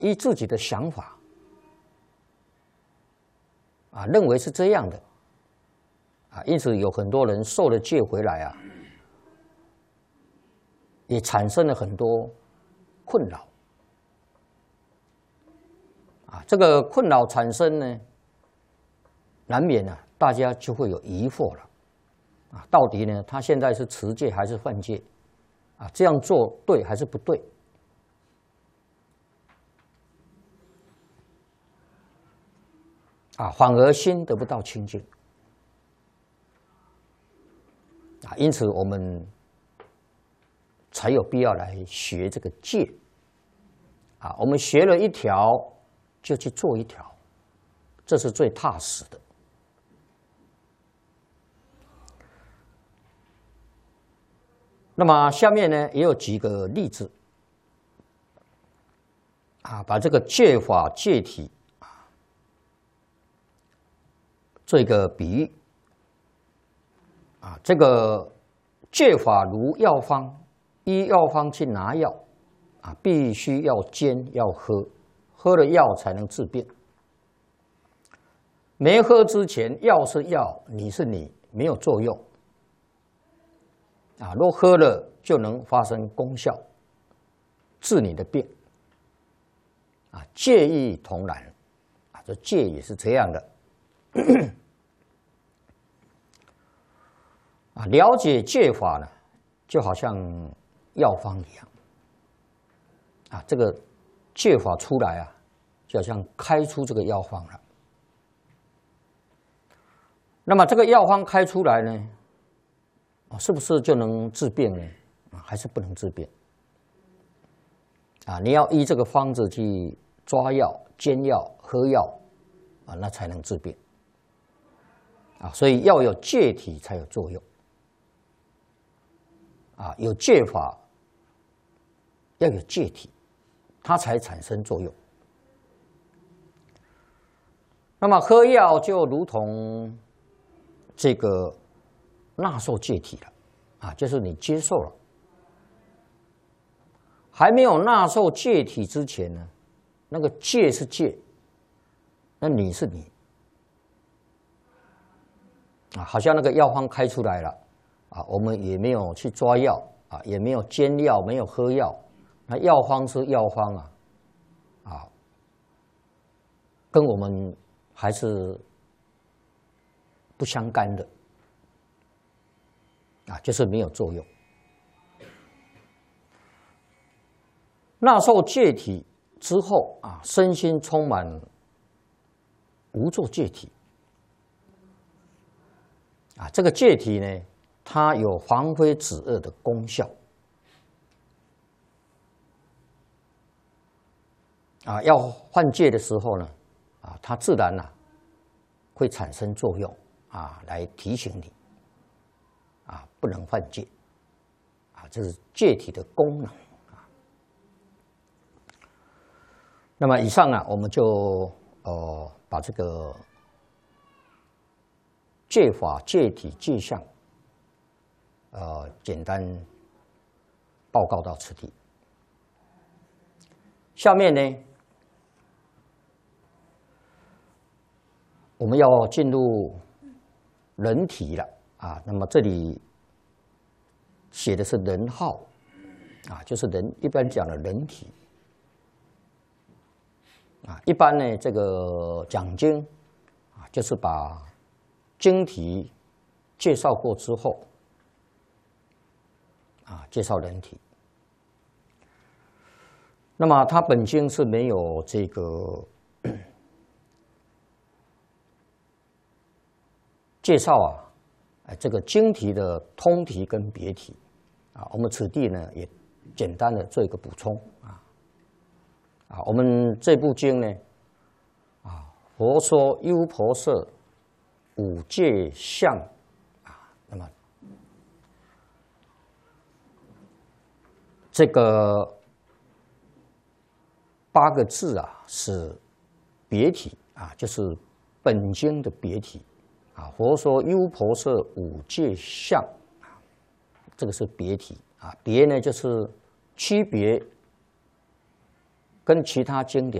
依自己的想法认为是这样的因此有很多人受了戒回来也产生了很多困扰这个困扰产生呢，难免大家就会有疑惑了到底呢，他现在是持戒还是犯戒这样做对还是不对？反而心得不到清净因此我们才有必要来学这个戒我们学了一条就去做一条，这是最踏实的。那么下面呢也有几个例子把这个戒法戒体做一个比喻这个戒法如药方，依药方去拿药必须要煎要喝，喝了药才能治病。没喝之前，药是药，你是你，没有作用若喝了就能发生功效，治你的病戒亦同然这戒也是这样的了解戒法呢，就好像药方一样这个戒法出来就好像开出这个药方了。那么这个药方开出来呢是不是就能治病呢？还是不能治病你要依这个方子去抓药、煎药、喝药那才能治病所以要有戒体才有作用有戒法要有戒体，它才产生作用。那么喝药就如同这个纳受戒体了就是你接受了。还没有纳受戒体之前呢，那个戒是戒，那你是你好像那个药方开出来了我们也没有去抓药也没有煎药，没有喝药，那药方是药方跟我们还是不相干的就是没有作用。纳受戒体之后身心充满无作戒体这个戒体呢，它有防非止恶的功效要犯戒的时候呢它自然会产生作用来提醒你不能犯戒这是戒体的功能那么以上我们就把这个戒法、戒体、戒相简单报告到此地。下面呢，我们要进入人体了那么这里写的是人号就是人一般讲的人体一般呢这个讲经就是把经题介绍过之后介绍人体。那么它本经是没有这个介绍这个经题的通题跟别题我们此地呢也简单的做一个补充我们这部经呢佛说优婆塞五戒相那么这个8个字是别题就是本经的别题佛说优婆塞五戒相这个是别题别呢就是区别跟其他经典